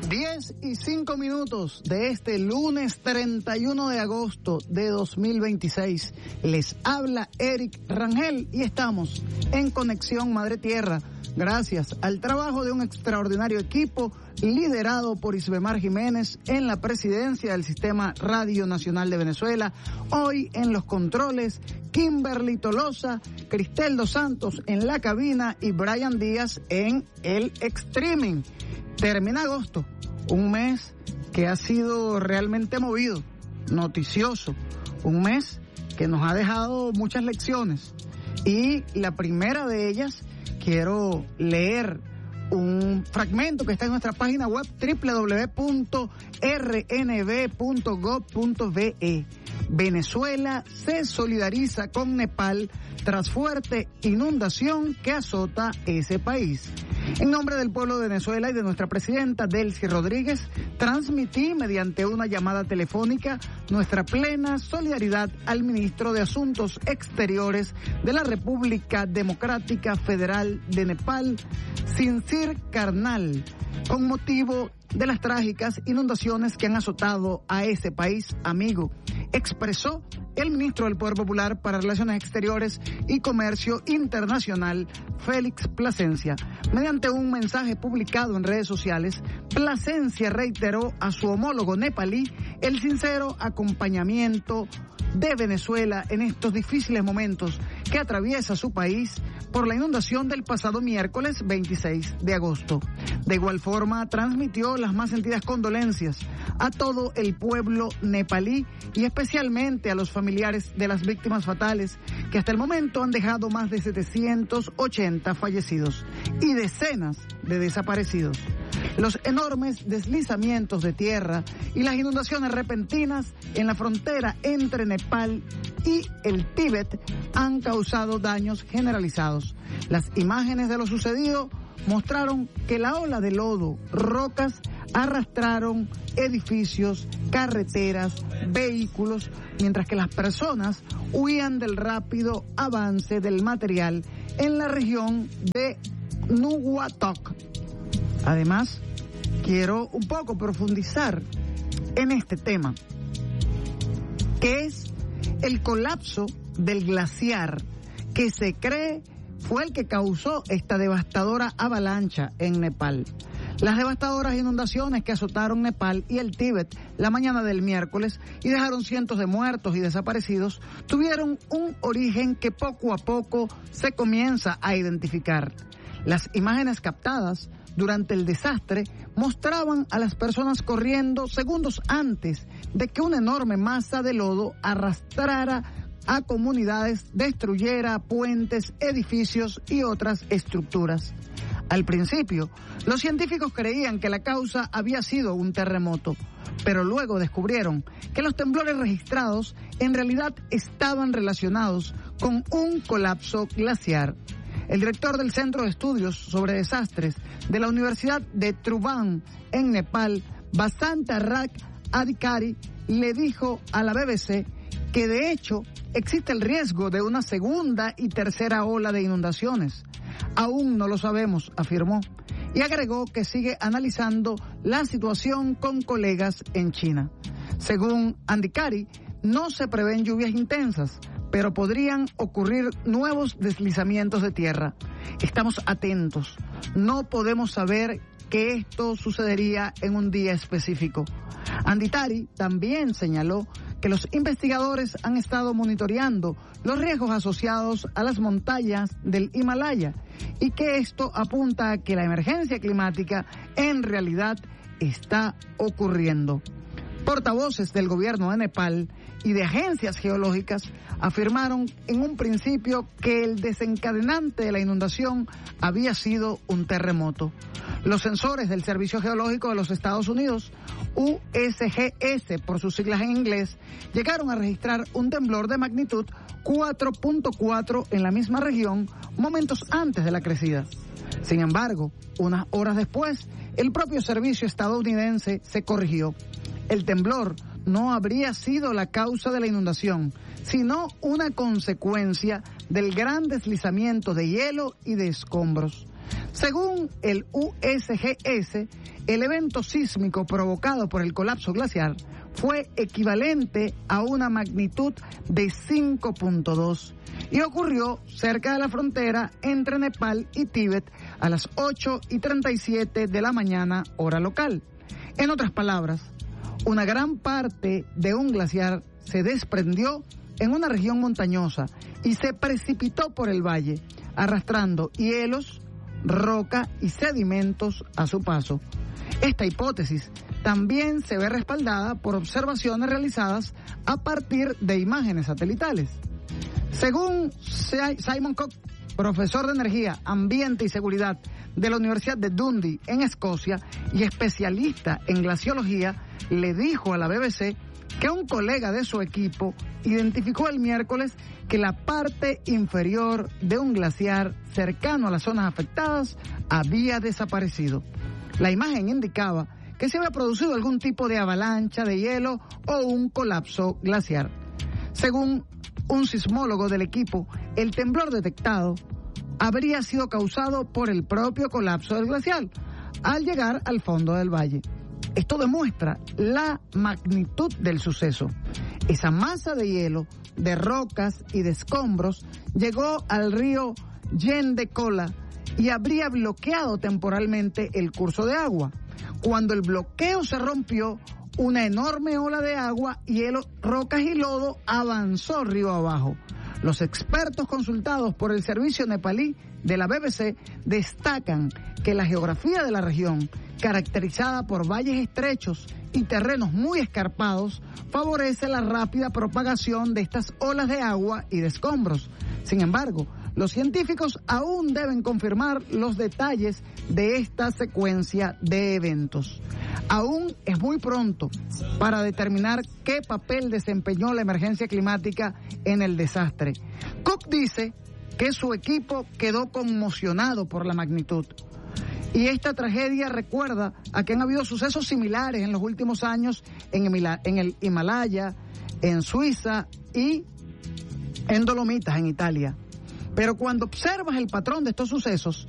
10:05 de este lunes 31 de agosto de 2026. Les habla Eric Rangel y estamos en Conexión Madre Tierra, gracias al trabajo de un extraordinario equipo liderado por Isbemar Jiménez en la presidencia del Sistema Radio Nacional de Venezuela. Hoy en los controles, Kimberly Tolosa, Cristel Dos Santos en la cabina y Brian Díaz en el streaming. Termina agosto, un mes que ha sido realmente movido, noticioso, un mes que nos ha dejado muchas lecciones. Y la primera de ellas, quiero leer un fragmento que está en nuestra página web www.rnb.gov.be. Venezuela se solidariza con Nepal tras fuerte inundación que azota ese país. En nombre del pueblo de Venezuela y de nuestra presidenta Delcy Rodríguez, transmití mediante una llamada telefónica nuestra plena solidaridad al ministro de Asuntos Exteriores de la República Democrática Federal de Nepal, Sincir Karnal, con motivo de las trágicas inundaciones que han azotado a ese país amigo, expresó el ministro del Poder Popular para Relaciones Exteriores y Comercio Internacional, Félix Plasencia. Mediante un mensaje publicado en redes sociales, Plasencia reiteró a su homólogo nepalí el sincero acompañamiento de Venezuela en estos difíciles momentos que atraviesa su país por la inundación del pasado miércoles 26 de agosto. De igual forma, transmitió las más sentidas condolencias a todo el pueblo nepalí y especialmente a los familiares de las víctimas fatales que hasta el momento han dejado más de 780 fallecidos y decenas de desaparecidos. Los enormes deslizamientos de tierra y las inundaciones repentinas en la frontera entre Nepal y el Tíbet han causado daños generalizados. Las imágenes de lo sucedido mostraron que la ola de lodo, rocas, arrastraron edificios, carreteras, vehículos, mientras que las personas huían del rápido avance del material en la región de Nuwuatok. Además, quiero un poco profundizar en este tema, que es el colapso del glaciar que se cree fue el que causó esta devastadora avalancha en Nepal. Las devastadoras inundaciones que azotaron Nepal y el Tíbet la mañana del miércoles y dejaron cientos de muertos y desaparecidos tuvieron un origen que poco a poco se comienza a identificar. Las imágenes captadas durante el desastre mostraban a las personas corriendo segundos antes de que una enorme masa de lodo arrastrara a comunidades, destruyera puentes, edificios y otras estructuras. Al principio, los científicos creían que la causa había sido un terremoto, pero luego descubrieron que los temblores registrados en realidad estaban relacionados con un colapso glaciar. El director del Centro de Estudios sobre Desastres de la Universidad de Trubham en Nepal, Basanta Rak Adhikari, le dijo a la BBC que de hecho existe el riesgo de una segunda y tercera ola de inundaciones. Aún no lo sabemos, afirmó, y agregó que sigue analizando la situación con colegas en China. Según Adhikari, no se prevén lluvias intensas, pero podrían ocurrir nuevos deslizamientos de tierra. Estamos atentos. No podemos saber que esto sucedería en un día específico. Adhikari también señaló que los investigadores han estado monitoreando los riesgos asociados a las montañas del Himalaya y que esto apunta a que la emergencia climática en realidad está ocurriendo. Portavoces del gobierno de Nepal y de agencias geológicas afirmaron en un principio que el desencadenante de la inundación había sido un terremoto. Los sensores del Servicio Geológico de los Estados Unidos, USGS por sus siglas en inglés, llegaron a registrar un temblor de magnitud 4.4 en la misma región momentos antes de la crecida. Sin embargo, unas horas después, el propio servicio estadounidense se corrigió. El temblor no habría sido la causa de la inundación, sino una consecuencia del gran deslizamiento de hielo y de escombros. Según el USGS, el evento sísmico provocado por el colapso glaciar fue equivalente a una magnitud de 5.2 y ocurrió cerca de la frontera entre Nepal y Tíbet a las 8:37 de la mañana, hora local. En otras palabras, una gran parte de un glaciar se desprendió en una región montañosa y se precipitó por el valle, arrastrando hielos, roca y sedimentos a su paso. Esta hipótesis también se ve respaldada por observaciones realizadas a partir de imágenes satelitales. Según Simon Cook, profesor de Energía, Ambiente y Seguridad de la Universidad de Dundee en Escocia y especialista en glaciología, le dijo a la BBC que un colega de su equipo identificó el miércoles que la parte inferior de un glaciar cercano a las zonas afectadas había desaparecido. La imagen indicaba que se había producido algún tipo de avalancha de hielo o un colapso glaciar. Según un sismólogo del equipo, el temblor detectado habría sido causado por el propio colapso del glaciar al llegar al fondo del valle. Esto demuestra la magnitud del suceso. Esa masa de hielo, de rocas y de escombros llegó al río Yendekola y habría bloqueado temporalmente el curso de agua. Cuando el bloqueo se rompió, una enorme ola de agua, hielo, rocas y lodo avanzó río abajo. Los expertos consultados por el servicio nepalí de la BBC destacan que la geografía de la región, caracterizada por valles estrechos y terrenos muy escarpados, favorece la rápida propagación de estas olas de agua y de escombros. Sin embargo, los científicos aún deben confirmar los detalles de esta secuencia de eventos. Aún es muy pronto para determinar qué papel desempeñó la emergencia climática en el desastre. Cook dice que su equipo quedó conmocionado por la magnitud. Y esta tragedia recuerda a que han habido sucesos similares en los últimos años en el Himalaya, en Suiza y en Dolomitas, en Italia. Pero cuando observas el patrón de estos sucesos,